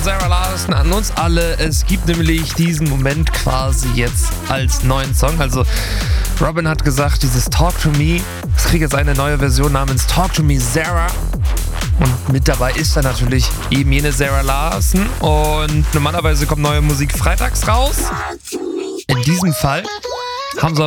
Sarah Larson an uns alle. Es gibt nämlich diesen Moment quasi jetzt als neuen Song. Also Robin hat gesagt, dieses Talk to Me, es kriegt jetzt eine neue Version namens Talk to Me Sarah. Und mit dabei ist dann natürlich eben jene Sarah Larson. Und normalerweise kommt neue Musik freitags raus. In diesem Fall haben sie